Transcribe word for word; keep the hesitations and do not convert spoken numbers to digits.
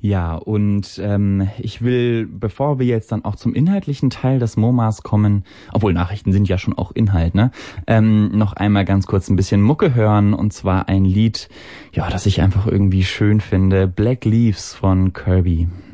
Ja, und ähm, ich will, bevor wir jetzt dann auch zum inhaltlichen Teil des MoMAs kommen, obwohl Nachrichten sind ja schon auch Inhalt, ne? Ähm, noch einmal ganz kurz ein bisschen Mucke hören, und zwar ein Lied, ja, das ich einfach irgendwie schön finde, Black Leaves von Kirby.